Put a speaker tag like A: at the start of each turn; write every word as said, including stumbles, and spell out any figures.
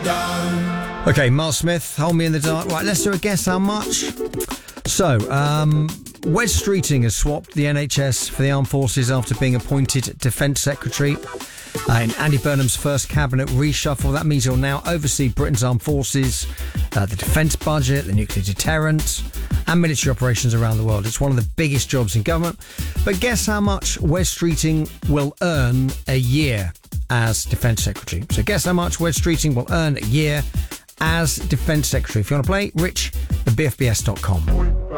A: Okay, Miles Smith, hold me in the dark. Right, let's do a guess how much. So, um, Wes Streeting has swapped the N H S for the Armed Forces after being appointed Defence Secretary. Uh, in Andy Burnham's first cabinet reshuffle, that means he'll now oversee Britain's armed forces, uh, the defence budget, the nuclear deterrent, and military operations around the world. It's one of the biggest jobs in government. But guess how much Wes Streeting will earn a year as Defence Secretary? So guess how much Wes Streeting will earn a year as Defence Secretary. If you want to play, rich at b f b s dot com.